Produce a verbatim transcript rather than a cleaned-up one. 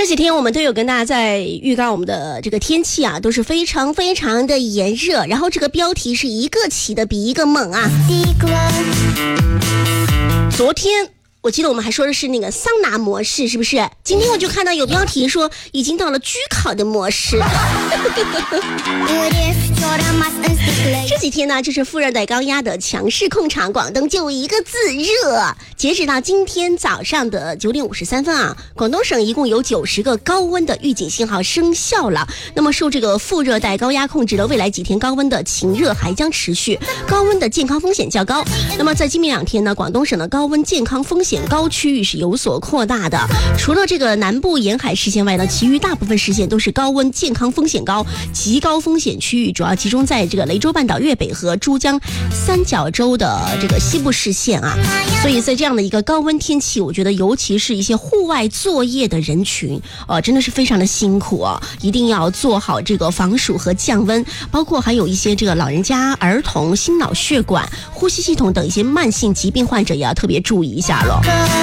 这几天我们都有跟大家在预告我们的这个天气啊，都是非常非常的炎热，然后这个标题是一个起的比一个猛啊。昨天我记得我们还说的是那个桑拿模式，是不是？今天我就看到有标题说已经到了焗烤的模式。这几天呢，就是副热带高压的强势控场，广东就一个字热。截止到今天早上的九点五十三分啊，广东省一共有九十个高温的预警信号生效了。那么受这个副热带高压控制的未来几天高温的晴热还将持续，高温的健康风险较高。那么在今明两天呢，广东省的高温健康风险高区域是有所扩大的。除了这个南部沿海市县外呢，其余大部分市县都是高温健康风险高，极高风险区域主要集中在这个雷州半岛粤北和珠江三角洲的这个西部市县啊。所以在这样的一个高温天气，我觉得尤其是一些户外作业的人群，呃，真的是非常的辛苦啊，一定要做好这个防暑和降温，包括还有一些这个老人家、儿童、心脑血管、呼吸系统等一些慢性疾病患者也要特别注意一下了。